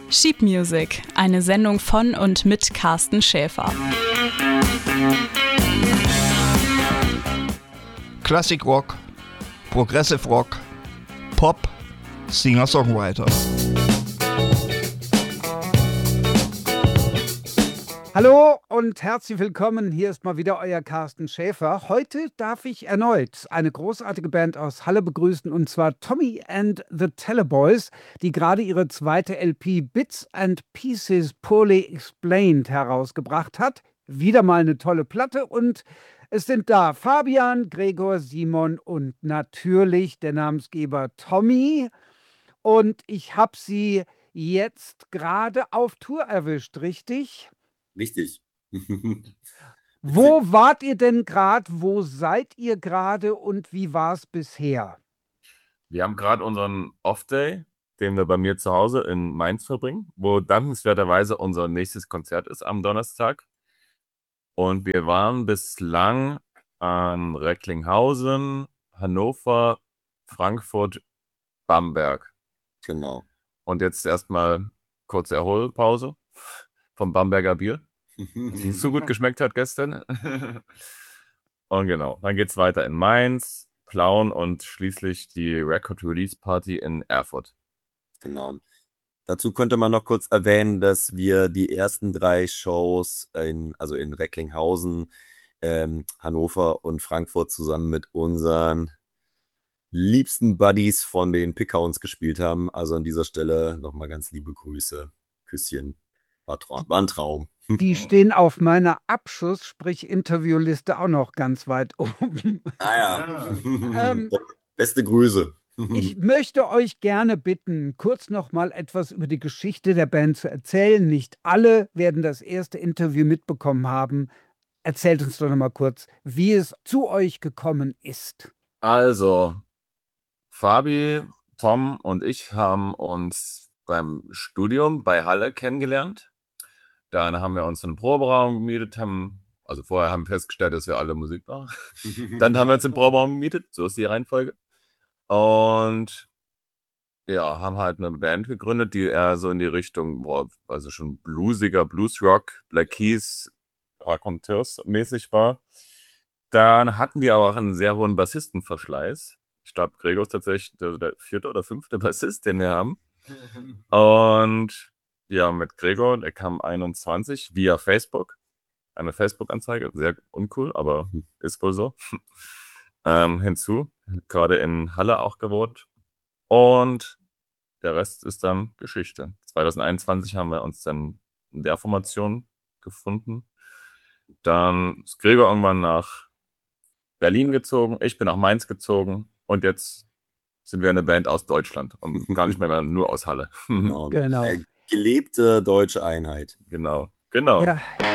Sheep Music, eine Sendung von und mit Carsten Schäfer. Classic Rock, Progressive Rock, Pop, Singer-Songwriter. Hallo und herzlich willkommen. Hier ist mal wieder euer Carsten Schäfer. Heute darf ich erneut eine großartige Band aus Halle begrüßen, und zwar Tommy and the Teleboys, die gerade ihre zweite LP Bits and Pieces Poorly Explained herausgebracht hat. Wieder mal eine tolle Platte, und es sind da Fabian, Gregor, Simon und natürlich der Namensgeber Tommy. Und ich habe sie jetzt gerade auf Tour erwischt, richtig? Richtig. Wo wart ihr denn gerade? Wo seid ihr gerade und wie war es bisher? Wir haben gerade unseren Off-Day, den wir bei mir zu Hause in Mainz verbringen, wo dankenswerterweise unser nächstes Konzert ist am Donnerstag. Und wir waren bislang an Recklinghausen, Hannover, Frankfurt, Bamberg. Genau. Und jetzt erstmal kurze Erholpause vom Bamberger Bier, das nicht so gut geschmeckt hat gestern. Und genau, dann geht's weiter in Mainz, Plauen und schließlich die Record Release Party in Erfurt. Genau. Dazu könnte man noch kurz erwähnen, dass wir die ersten 3 Shows in Recklinghausen, Hannover und Frankfurt zusammen mit unseren liebsten Buddies von den Pickhounds gespielt haben. Also an dieser Stelle nochmal ganz liebe Grüße. Küsschen. War ein Traum. Die stehen auf meiner Abschuss-, sprich Interviewliste auch noch ganz weit oben. Beste Grüße. Ich möchte euch gerne bitten, kurz noch mal etwas über die Geschichte der Band zu erzählen. Nicht alle werden das erste Interview mitbekommen haben. Erzählt uns doch noch mal kurz, wie es zu euch gekommen ist. Also, Fabi, Tom und ich haben uns beim Studium bei Halle kennengelernt. Dann haben wir uns einen Proberaum gemietet, vorher haben wir festgestellt, dass wir alle Musik machen. Dann haben wir uns den Proberaum gemietet, so ist die Reihenfolge. Und ja, haben halt eine Band gegründet, die eher so in die Richtung, also schon bluesiger, Bluesrock, Black Keys, Raconteurs mäßig war. Dann hatten wir aber auch einen sehr hohen Bassistenverschleiß. Ich glaube, Gregor ist tatsächlich der 4. oder 5. Bassist, den wir haben. Und ja, mit Gregor, der kam 21 via Facebook. Eine Facebook-Anzeige, sehr uncool, aber ist wohl so. Hinzu, gerade in Halle auch gewohnt. Und der Rest ist dann Geschichte. 2021 haben wir uns dann in der Formation gefunden. Dann ist Gregor irgendwann nach Berlin gezogen, ich bin nach Mainz gezogen und jetzt sind wir eine Band aus Deutschland und gar nicht mehr nur aus Halle. Genau. Genau. Gelebte deutsche Einheit. Genau. Ja,